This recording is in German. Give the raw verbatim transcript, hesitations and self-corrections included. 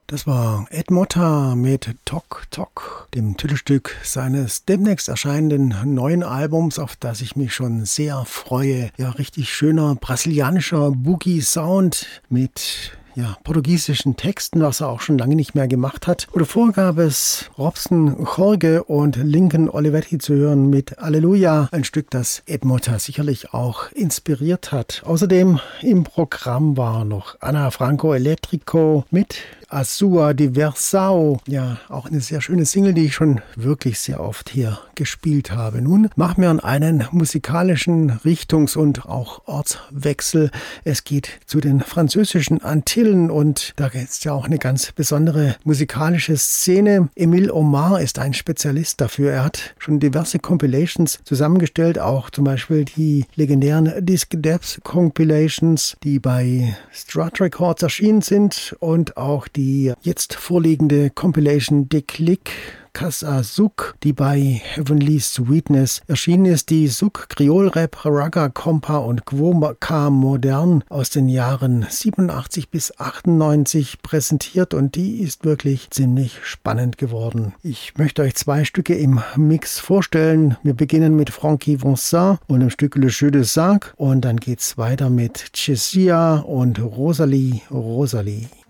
Das war Ed Motta mit Tok Tok, dem Titelstück seines demnächst erscheinenden neuen Albums, auf das ich mich schon sehr freue. Ja, richtig schöner brasilianischer Boogie-Sound mit ja, portugiesischen Texten, was er auch schon lange nicht mehr gemacht hat. Oder davor gab es Robson Jorge und Lincoln Olivetti zu hören mit Alleluia, ein Stück, das Ed Motta sicherlich auch inspiriert hat. Außerdem im Programm war noch Ana Franco Elétrico mit Azua Diversao. Ja, auch eine sehr schöne Single, die ich schon wirklich sehr oft hier gespielt habe. Nun machen wir einen musikalischen Richtungs- und auch Ortswechsel. Es geht zu den französischen Antillen und da ist ja auch eine ganz besondere musikalische Szene. Emile Omar ist ein Spezialist dafür. Er hat schon diverse Compilations zusammengestellt, auch zum Beispiel die legendären Disc Depth Compilations, die bei Strut Records erschienen sind, und auch die jetzt vorliegende Compilation De Click Casa Zouk, die bei Heavenly Sweetness erschienen ist, die Zouk, Creole Rap, Raga, Compa und Quoka Modern aus den Jahren siebenundachtzig bis achtundneunzig präsentiert, und die ist wirklich ziemlich spannend geworden. Ich möchte euch zwei Stücke im Mix vorstellen. Wir beginnen mit Frankie Vincent und dem Stück Le Jeu de Sac, und dann geht's weiter mit Chesia und Rosalie Rosalie.